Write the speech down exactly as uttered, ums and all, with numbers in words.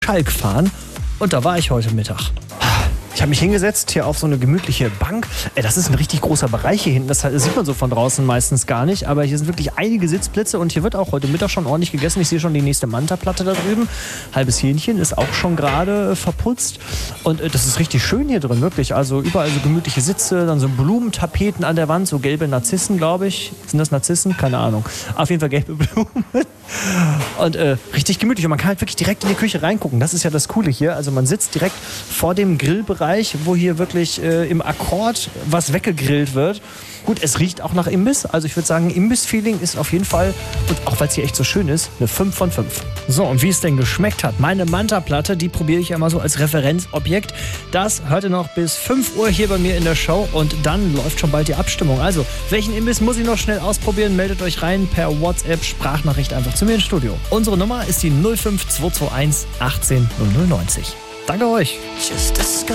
Schalk fahren. Und da war ich heute Mittag. Ich habe mich hingesetzt hier auf so eine gemütliche Bank. Das ist ein richtig großer Bereich hier hinten. Das sieht man so von draußen meistens gar nicht. Aber hier sind wirklich einige Sitzplätze und hier wird auch heute Mittag schon ordentlich gegessen. Ich sehe schon die nächste Manta-Platte da drüben. Halbes Hähnchen ist auch schon gerade verputzt. Und das ist richtig schön hier drin, wirklich. Also überall so gemütliche Sitze, dann so Blumentapeten an der Wand, so gelbe Narzissen, glaube ich. Sind das Narzissen? Keine Ahnung. Auf jeden Fall gelbe Blumen. Und äh, richtig gemütlich. Und man kann halt wirklich direkt in die Küche reingucken. Das ist ja das Coole hier. Also man sitzt direkt vor dem Grillbereich, wo hier wirklich äh, im Akkord was weggegrillt wird. Gut, es riecht auch nach Imbiss. Also ich würde sagen, Imbiss-Feeling ist auf jeden Fall, und auch weil es hier echt so schön ist, eine fünf von fünf. So, und wie es denn geschmeckt hat. Meine Manta-Platte, die probiere ich ja immer so als Referenzobjekt. Das hört ihr noch bis fünf Uhr hier bei mir in der Show und dann läuft schon bald die Abstimmung. Also, welchen Imbiss muss ich noch schnell ausprobieren? Meldet euch rein per WhatsApp, Sprachnachricht einfach zu mir ins Studio. Unsere Nummer ist die null fünf zwei zwei eins achtzehn null null neunzig. Danke euch.